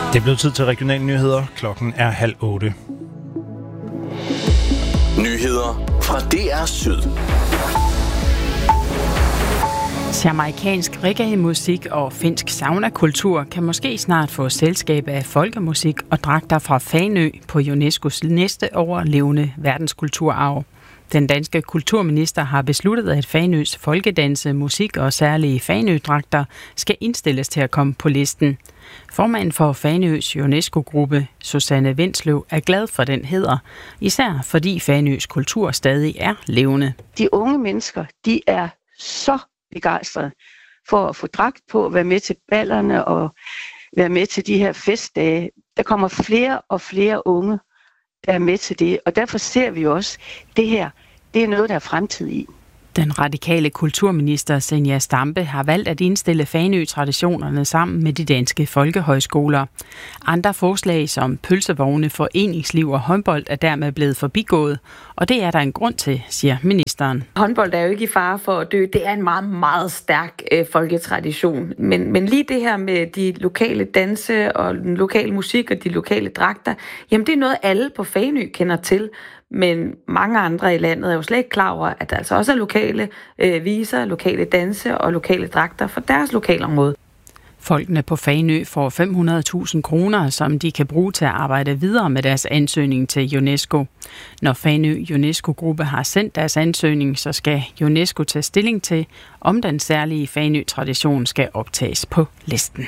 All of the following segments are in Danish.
Det er blevet tid til regionale nyheder. Klokken er 7:30. Nyheder fra DR Syd. Jamaicansk reggae-musik og finsk sauna-kultur kan måske snart få selskab af folkemusik og dragter fra Fanø på UNESCO's næste overlevende verdenskulturarv. Den danske kulturminister har besluttet, at Fanøs folkedanse, musik og særlige Fanø-dragter skal indstilles til at komme på listen. Formanden for Fanøs UNESCO-gruppe, Susanne Vindsløv, er glad for den hæder, især fordi Fanøs kultur stadig er levende. De unge mennesker, de er så begejstrede for at få dragt på, være med til ballerne og være med til de her festdage. Der kommer flere og flere unge, der er med til det, og derfor ser vi også, det her, det er noget, der er fremtid i. Den radikale kulturminister Zenia Stampe har valgt at indstille Fanø-traditionerne sammen med de danske folkehøjskoler. Andre forslag som pølsevogne, foreningsliv og håndbold er dermed blevet forbigået, og det er der en grund til, siger ministeren. Håndbold er jo ikke i fare for at dø. Det er en meget, meget stærk folketradition. Men lige det her med de lokale danse og den lokale musik og de lokale dragter, jamen det er noget, alle på Fanø kender til. Men mange andre i landet er jo slet ikke klar over, at der altså også er lokale viser, lokale danse og lokale dragter for deres lokalområde. Folkene på Fanø får 500.000 kroner, som de kan bruge til at arbejde videre med deres ansøgning til UNESCO. Når Fanø UNESCO-gruppe har sendt deres ansøgning, så skal UNESCO tage stilling til, om den særlige Fanø-tradition skal optages på listen.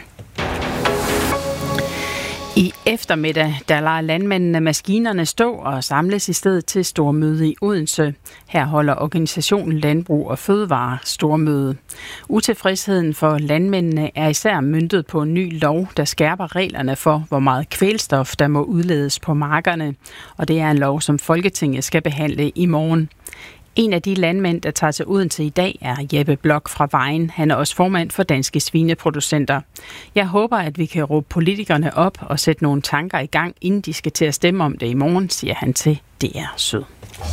I eftermiddag, der lader landmændene maskinerne stå og samles i stedet til stormøde i Odense. Her holder organisationen Landbrug og Fødevare stormøde. Utilfredsheden for landmændene er især møntet på en ny lov, der skærper reglerne for, hvor meget kvælstof, der må udledes på markerne. Og det er en lov, som Folketinget skal behandle i morgen. En af de landmænd, der tager til Odense i dag, er Jeppe Blok fra Vejen. Han er også formand for Danske Svineproducenter. Jeg håber, at vi kan råbe politikerne op og sætte nogle tanker i gang, inden de skal til at stemme om det i morgen, siger han til DR Syd.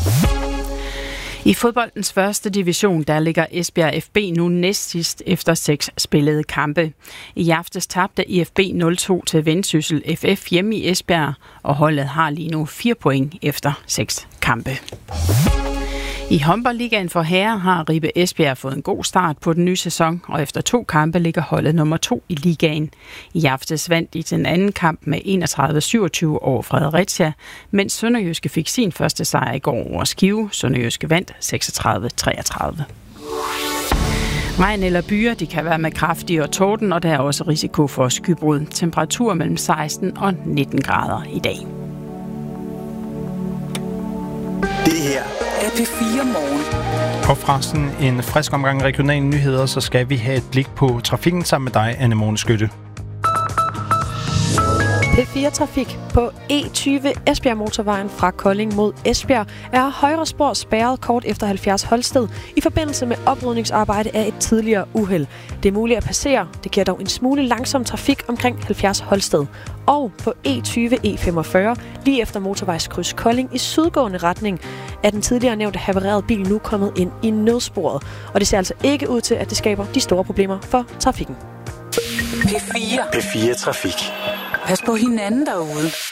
I fodboldens første division, der ligger Esbjerg FB nu næstsidst efter 6 spillede kampe. I aftes tabte IFB 0-2 til Vendsyssel FF hjemme i Esbjerg, og holdet har lige nu 4 point efter 6 kampe. I håndboldligaen for herrer har Ribe Esbjerg fået en god start på den nye sæson, og efter 2 kampe ligger holdet nummer 2 i ligaen. I aftes vandt de den anden kamp med 31-27 over Fredericia, mens Sønderjyske fik sin første sejr i går over Skive. Sønderjyske vandt 36-33. Regn eller byer, de kan være med kraftig og torden, og der er også risiko for skybrud. Temperatur mellem 16 og 19 grader i dag. Det her er P4 Morgen. Og fra sådan en frisk omgang regionale nyheder, så skal vi have et blik på trafikken sammen med dig, Anne Morgenskytte. P4-trafik på E20 Esbjerg motorvejen fra Kolding mod Esbjerg er højre spor spærret kort efter 70 Holsted i forbindelse med oprydningsarbejde af et tidligere uheld. Det er muligt at passere, det giver dog en smule langsom trafik omkring 70 Holsted. Og på E20 E45 lige efter motorvejskryds Kolding i sydgående retning er den tidligere nævnte havarerede bil nu kommet ind i nødsporet. Og det ser altså ikke ud til, at det skaber de store problemer for trafikken. P4 P4 Trafik. Pas på hinanden derude.